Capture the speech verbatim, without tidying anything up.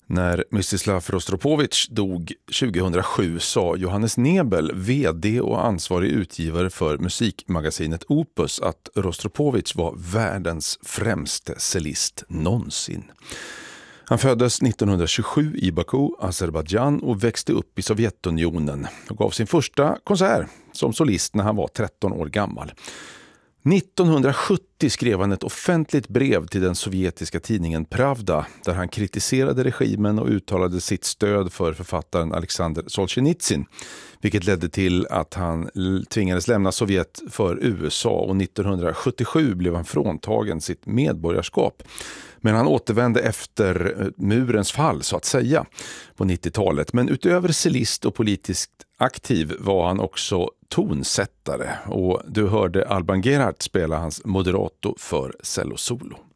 När Mstislav Rostropovich dog tjugohundrasju sa Johannes Nebel, vd och ansvarig utgivare för musikmagasinet Opus, att Rostropovich var världens främste cellist någonsin. Han föddes nittonhundratjugosju i Baku, Azerbaijan och växte upp i Sovjetunionen och gav sin första konsert som solist när han var tretton år gammal. nittonhundrasjuttio skrev han ett offentligt brev till den sovjetiska tidningen Pravda där han kritiserade regimen och uttalade sitt stöd för författaren Alexander Solzhenitsyn, vilket ledde till att han tvingades lämna Sovjet för U S A och nittonhundrasjuttiosju blev han fråntagen sitt medborgarskap. Men han återvände efter murens fall så att säga på nittiotalet. Men utöver cellist och politiskt aktiv var han också tonsättare och du hörde Alban Gerhardt spela hans moderato för cello solo.